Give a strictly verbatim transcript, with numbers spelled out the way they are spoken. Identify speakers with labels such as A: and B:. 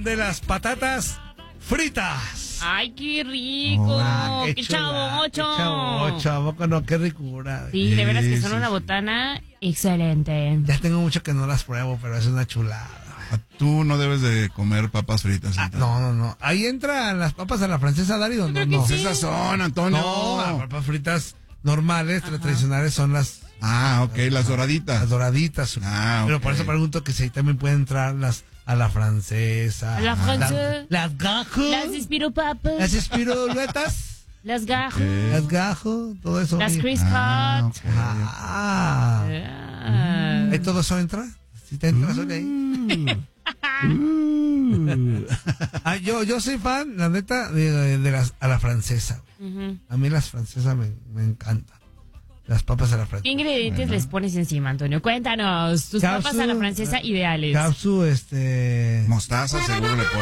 A: de las patatas fritas.
B: ¡Ay, qué rico!
A: Ah,
B: ¡Qué chavocho!
A: ¡Qué chavocho! ¿A poco no? ¡Qué ricura!
B: Sí, de veras que
C: Sí,
B: son
C: sí,
B: una
C: sí.
B: botana excelente.
A: Ya tengo mucho que no las pruebo, pero es una chulada.
C: Tú no debes de comer papas fritas.
A: Ah, no, no, no. Ahí entran las papas a la francesa, Dari, ¿o no?
B: creo que
A: No,
B: sí.
C: Esas son, Antonio.
A: no, las papas fritas normales, las tradicionales son las,
C: Ah, ok, las doraditas.
A: las doraditas.
C: Ah,
A: Pero
C: ok.
A: por eso pregunto que si ahí también pueden entrar las a la francesa.
B: A la francesa.
A: Las, las gajos.
B: Las espiropapas,
A: Las espiruletas.
B: las gajos,
C: Ok.
A: Las gajos. Todo eso.
B: las
A: oye.
B: Chris
C: Ah,
B: Cut.
C: ok.
A: Ah.
B: Ah.
A: ¿Y todo eso entra? ¿Sí te entras hoy ahí? Ah, yo, yo soy fan, la neta, de, de las a la francesa.
B: Ujú.
A: A mí las francesas me, me encantan. Las papas a la
B: ¿Qué
A: francesa.
B: ingredientes les pones encima, Antonio? Cuéntanos, tus
A: Capsu,
B: papas a la francesa ideales.
A: Capsu, este...
C: Mostaza seguro le pones.